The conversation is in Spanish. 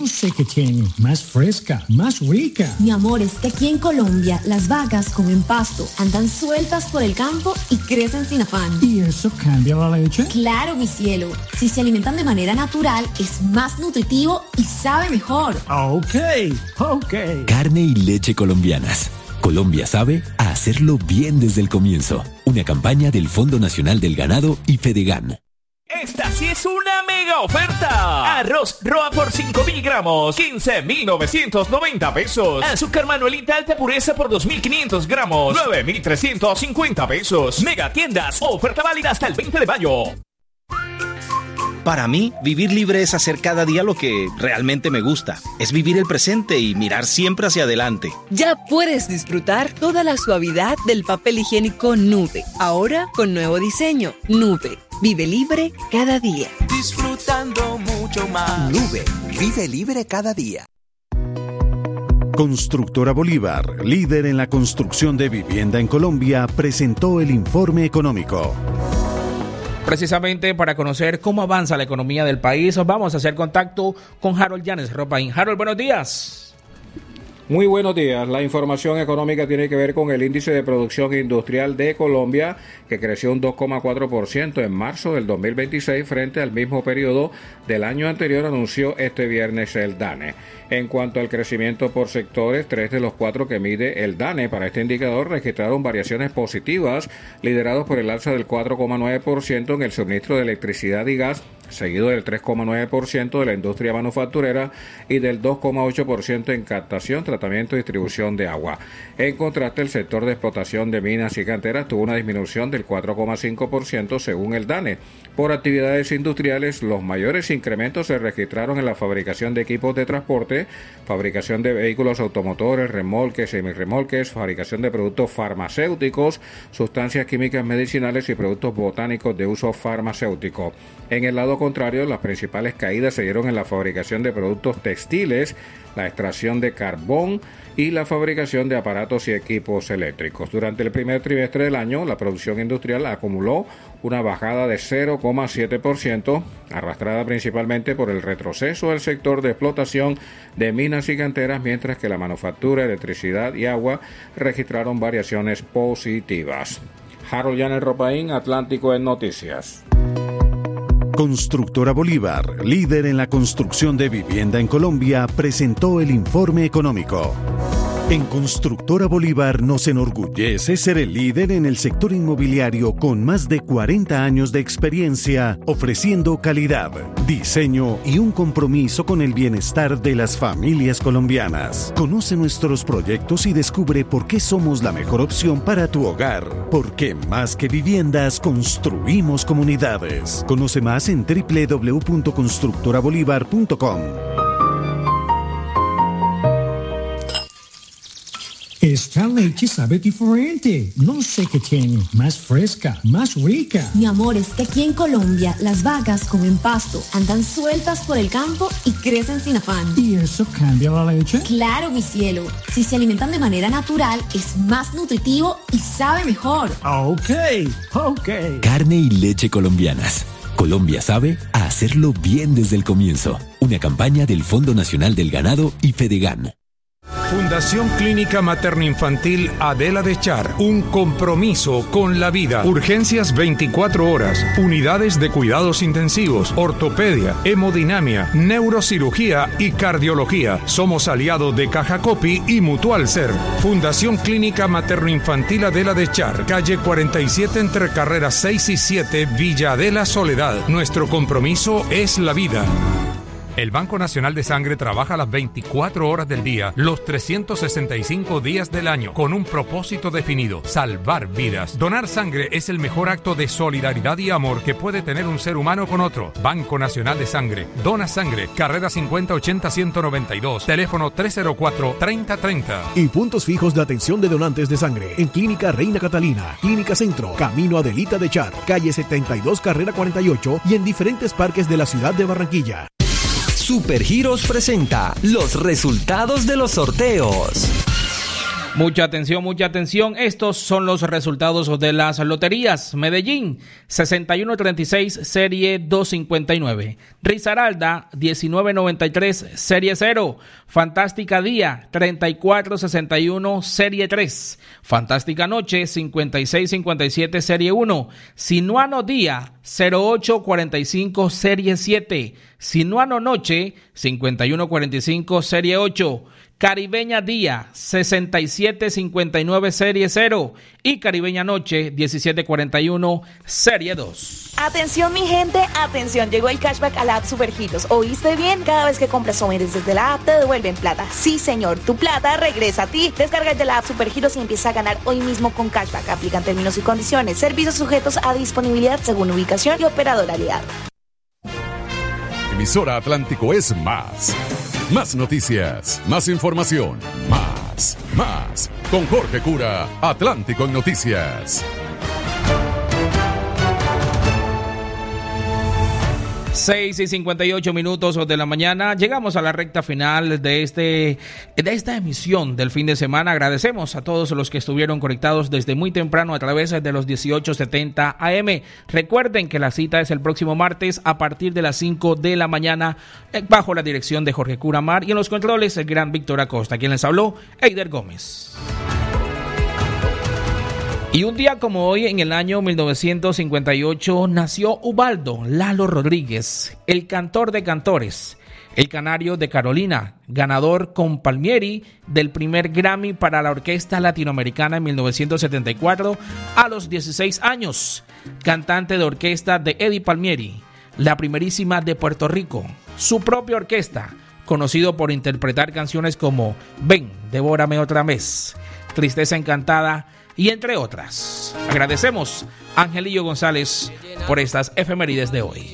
No sé qué tiene, más fresca, más rica. Mi amor, es que aquí en Colombia las vacas comen pasto, andan sueltas por el campo y crecen sin afán. ¿Y eso cambia la leche? Claro, mi cielo. Si se alimentan de manera natural, es más nutritivo y sabe mejor. Ok. Carne y leche colombianas. Colombia sabe a hacerlo bien desde el comienzo. Una campaña del Fondo Nacional del Ganado y Fedegan. Esta sí es una mega oferta. Arroz Roa por 5.000 gramos, 15.990 pesos. Azúcar Manuelita alta pureza por 2.500 gramos, 9.350 pesos. Mega tiendas, oferta válida hasta el 20 de mayo. Para mí, vivir libre es hacer cada día lo que realmente me gusta. Es vivir el presente y mirar siempre hacia adelante. Ya puedes disfrutar toda la suavidad del papel higiénico Nube. Ahora con nuevo diseño. Nube. Vive libre cada día. Disfrutando mucho más. Nube. Vive libre cada día. Constructora Bolívar, líder en la construcción de vivienda en Colombia, presentó el informe económico. Precisamente para conocer cómo avanza la economía del país, vamos a hacer contacto con Harold Llanes Ropain. Harold, buenos días. Muy buenos días. La información económica tiene que ver con el índice de producción industrial de Colombia, que creció un 2,4% en marzo del 2026 frente al mismo periodo del año anterior, anunció este viernes el DANE. En cuanto al crecimiento por sectores, 3 de los 4 que mide el DANE para este indicador registraron variaciones positivas, liderados por el alza del 4,9% en el suministro de electricidad y gas, seguido del 3,9% de la industria manufacturera y del 2,8% en captación, tratamiento y distribución de agua. En contraste, el sector de explotación de minas y canteras tuvo una disminución del 4,5% según el DANE. Por actividades industriales, los mayores incrementos se registraron en la fabricación de equipos de transporte, fabricación de vehículos automotores, remolques, semirremolques, fabricación de productos farmacéuticos, sustancias químicas medicinales y productos botánicos de uso farmacéutico. En el lado contrario, las principales caídas se dieron en la fabricación de productos textiles, la extracción de carbón y la fabricación de aparatos y equipos eléctricos. Durante el primer trimestre del año, la producción industrial acumuló una bajada de 0,7%, arrastrada principalmente por el retroceso del sector de explotación de minas y canteras, mientras que la manufactura, electricidad y agua registraron variaciones positivas. Harold Llanes Ropain, Atlántico en Noticias. Constructora Bolívar, líder en la construcción de vivienda en Colombia, presentó el informe económico. En Constructora Bolívar nos enorgullece ser el líder en el sector inmobiliario con más de 40 años de experiencia, ofreciendo calidad, diseño y un compromiso con el bienestar de las familias colombianas. Conoce nuestros proyectos y descubre por qué somos la mejor opción para tu hogar. Porque más que viviendas, construimos comunidades. Conoce más en www.constructorabolívar.com. Esta leche sabe diferente. No sé qué tiene, más fresca, más rica. Mi amor, es que aquí en Colombia las vacas comen pasto, andan sueltas por el campo y crecen sin afán. ¿Y eso cambia la leche? Claro, mi cielo. Si se alimentan de manera natural, es más nutritivo y sabe mejor. Ok. Carne y leche colombianas. Colombia sabe a hacerlo bien desde el comienzo. Una campaña del Fondo Nacional del Ganado y Fedegan. Fundación Clínica Materno-Infantil Adela de Char, un compromiso con la vida. Urgencias 24 horas, unidades de cuidados intensivos, ortopedia, hemodinamia, neurocirugía y cardiología. Somos aliados de Caja Copi y Mutual Ser. Fundación Clínica Materno-Infantil Adela de Char, calle 47 entre carreras 6 y 7, Villa Adela Soledad. Nuestro compromiso es la vida. El Banco Nacional de Sangre trabaja las 24 horas del día, los 365 días del año, con un propósito definido: salvar vidas. Donar sangre es el mejor acto de solidaridad y amor que puede tener un ser humano con otro. Banco Nacional de Sangre. Dona sangre. Carrera 5080-192. Teléfono 304-3030. Y puntos fijos de atención de donantes de sangre en Clínica Reina Catalina, Clínica Centro, Camino Adelita de Char, calle 72, carrera 48 y en diferentes parques de la ciudad de Barranquilla. Supergiros presenta los resultados de los sorteos. Mucha atención. Estos son los resultados de las loterías. Medellín, 6136, serie 259. Risaralda, 1993, serie 0. Fantástica Día, 3461, serie 3. Fantástica Noche, 5657, serie 1. Sinuano Día, 0845, serie 7. Sinuano Noche, 5145, serie 8. Caribeña Día, 6759, serie 0. Y Caribeña Noche, 1741, serie 2. Atención mi gente, atención, llegó el cashback a la app Supergiros. ¿Oíste bien? Cada vez que compras sometes desde la app te devuelven plata. Sí señor, tu plata regresa a ti. Descarga de la app Supergiros y empieza a ganar hoy mismo con cashback. Aplican términos y condiciones. Servicios sujetos a disponibilidad según ubicación y operador aliado. Emisora Atlántico es más. Más noticias, más información, más. Con Jorge Cura, Atlántico en Noticias. 6:58 de la mañana. Llegamos a la recta final de esta emisión del fin de semana. Agradecemos a todos los que estuvieron conectados desde muy temprano a través de los 1870 AM. Recuerden que la cita es el próximo martes a partir de las 5 de la mañana bajo la dirección de Jorge Curamar y en los controles el gran Víctor Acosta. Quien les habló, Eider Gómez. Y un día como hoy, en el año 1958, nació Ubaldo Lalo Rodríguez, el cantor de cantores, el canario de Carolina, ganador con Palmieri del primer Grammy para la Orquesta Latinoamericana en 1974 a los 16 años, cantante de orquesta de Eddie Palmieri, la primerísima de Puerto Rico, su propia orquesta, conocido por interpretar canciones como Ven, devórame otra vez, Tristeza Encantada, y entre otras. Agradecemos a Angelillo González por estas efemérides de hoy.